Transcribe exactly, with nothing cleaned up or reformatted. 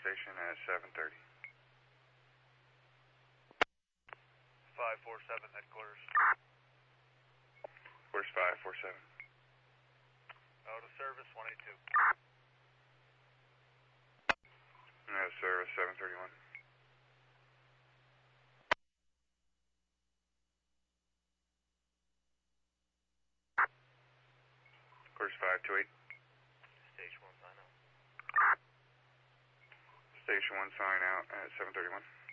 station at seven thirty. five four seven, headquarters. Where's five four seven? Out of service, one eighty-two. Out of service, seven thirty-one. Where's five two eight? Station one sign out. Station one sign out at seven thirty-one.